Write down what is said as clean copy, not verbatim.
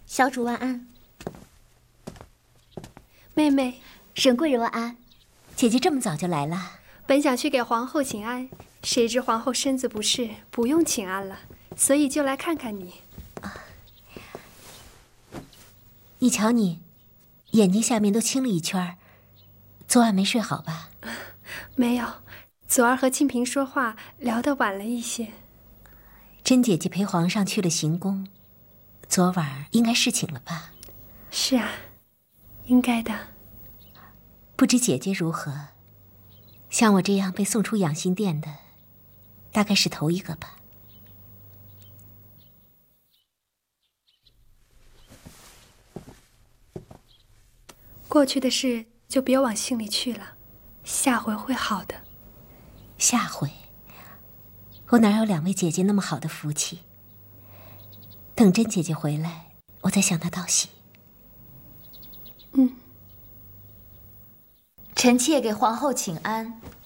小主万安。 妹妹， 沈贵人万安。姐姐这么早就来了？ 本想去给皇后请安，谁知皇后身子不适，不用请安了，所以就来看看你。 你瞧你，眼睛下面都青了一圈，昨晚没睡好吧？ 没有，昨儿和清嫔说话聊得晚了一些。 甄姐姐陪皇上去了行宫，昨晚应该侍寝了吧？ 是啊，应该的。 不知姐姐如何？像我这样被送出养心殿的，大概是头一个吧。 过去的事就别往心里去了，下回会好的。 下回？我哪有两位姐姐那么好的福气？等甄姐姐回来，我再向她道喜。 臣妾给皇后请安。